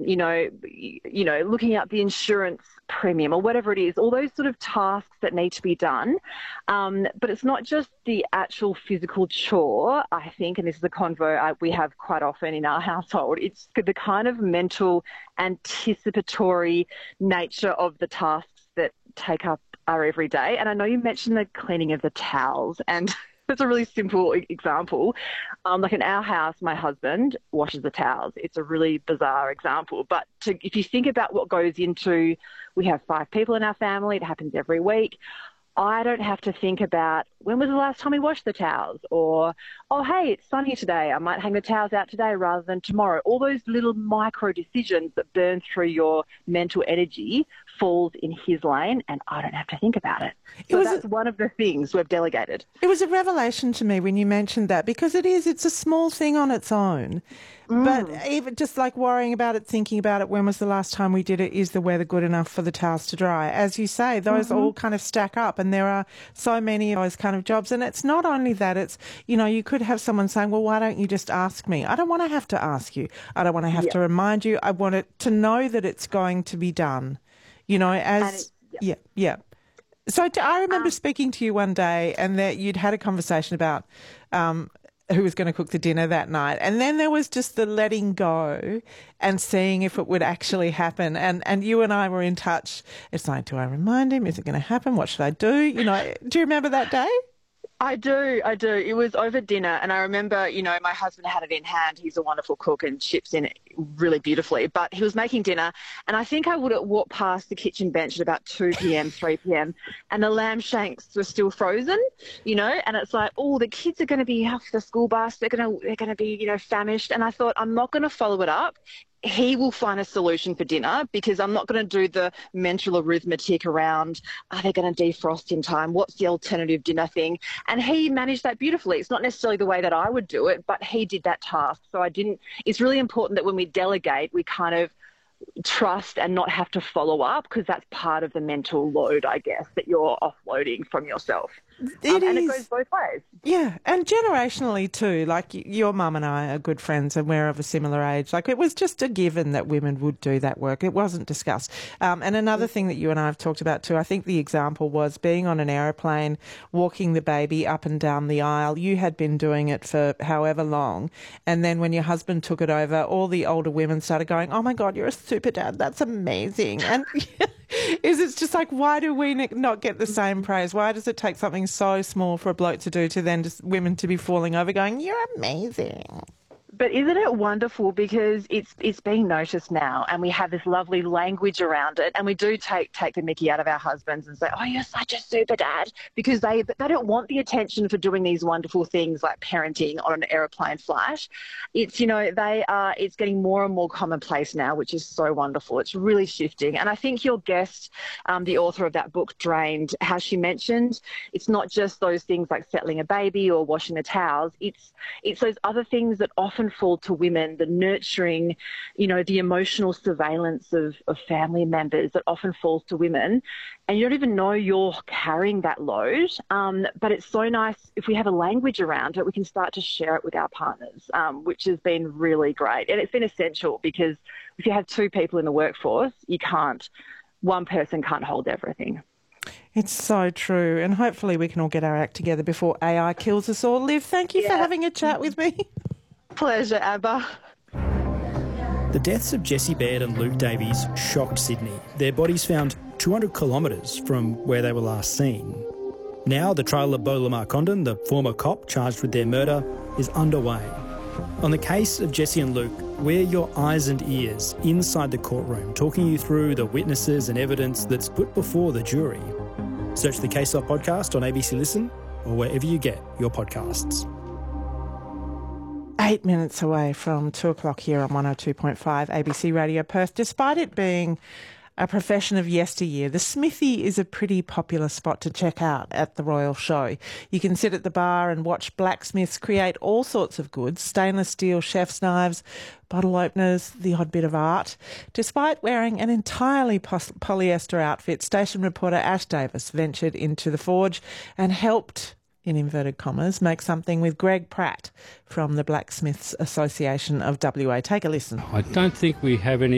looking up the insurance premium or whatever it is, all those sort of tasks that need to be done. But it's not just the actual physical chore, I think, and this is a convo we have quite often in our household. It's the kind of mental anticipatory nature of the tasks that take up our everyday. And I know you mentioned the cleaning of the towels, and that's a really simple example. Like in our house, my husband washes the towels. It's a really bizarre example. But if you think about what goes into, we have 5 people in our family. It happens every week. I don't have to think about when was the last time we washed the towels, or, oh, hey, it's sunny today. I might hang the towels out today rather than tomorrow. All those little micro decisions that burn through your mental energy falls in his lane, and I don't have to think about it. So that's one of the things we've delegated. It was a revelation to me when you mentioned that, because it's a small thing on its own. But even just like worrying about it, thinking about it, when was the last time we did it? Is the weather good enough for the towels to dry? As you say, those all kind of stack up, and there are so many of those kind of jobs. And it's not only that, it's, you could have someone saying, well, why don't you just ask me? I don't want to have to ask you. I don't want to have to remind you. I want it to know that it's going to be done, So I remember speaking to you one day, and that you'd had a conversation about who was going to cook the dinner that night. And then there was just the letting go and seeing if it would actually happen. And you and I were in touch. It's like, do I remind him? Is it going to happen? What should I do? Do you remember that day? I do. It was over dinner, and I remember, my husband had it in hand. He's a wonderful cook and chips in it really beautifully, but he was making dinner, and I think I would have walked past the kitchen bench at about 2 p.m, 3 p.m, and the lamb shanks were still frozen, and it's like, oh, the kids are going to be off the school bus. They're going to be, famished. And I thought, I'm not going to follow it up. He will find a solution for dinner, because I'm not going to do the mental arithmetic around, are they going to defrost in time? What's the alternative dinner thing? And he managed that beautifully. It's not necessarily the way that I would do it, but he did that task. So it's really important that when we delegate, we kind of trust and not have to follow up, because that's part of the mental load, I guess, that you're offloading from yourself. And it goes both ways. Yeah, and generationally too. Like, your mum and I are good friends, and we're of a similar age. Like, it was just a given that women would do that work. It wasn't discussed. And another thing that you and I have talked about too, I think the example was being on an aeroplane, walking the baby up and down the aisle. You had been doing it for however long, and then when your husband took it over, all the older women started going, oh my God, you're a super dad. That's amazing. And it's just like, why do we not get the same praise? Why does it take something so small for a bloke to do, to then just women to be falling over going, you're amazing? But isn't it wonderful, because it's being noticed now, and we have this lovely language around it, and we do take the mickey out of our husbands and say, oh, you're such a super dad, because they don't want the attention for doing these wonderful things like parenting on an aeroplane flight. It's, it's getting more and more commonplace now, which is so wonderful. It's really shifting. And I think your guest, the author of that book, Drained, how she mentioned, it's not just those things like settling a baby or washing the towels. It's those other things that often fall to women, the nurturing, the emotional surveillance of family members that often falls to women, and you don't even know you're carrying that load. But it's so nice if we have a language around it, we can start to share it with our partners, which has been really great. And it's been essential, because if you have 2 people in the workforce, one person can't hold everything. It's so true. And hopefully we can all get our act together before AI kills us all. Liv, thank you for having a chat with me. Pleasure, Abba. The deaths of Jessie Baird and Luke Davies shocked Sydney. Their bodies found 200 kilometres from where they were last seen. Now the trial of Beau Lamar Condon, the former cop charged with their murder, is underway. On the case of Jessie and Luke, we're your eyes and ears inside the courtroom, talking you through the witnesses and evidence that's put before the jury. Search the Case Off podcast on ABC Listen or wherever you get your podcasts. 8 minutes away from 2 o'clock here on 102.5 ABC Radio Perth. Despite it being a profession of yesteryear, the Smithy is a pretty popular spot to check out at the Royal Show. You can sit at the bar and watch blacksmiths create all sorts of goods: stainless steel chef's knives, bottle openers, the odd bit of art. Despite wearing an entirely polyester outfit, station reporter Ash Davis ventured into the forge and helped, in inverted commas, make something with Greg Pratt from the Blacksmiths Association of WA. Take a listen. I don't think we have any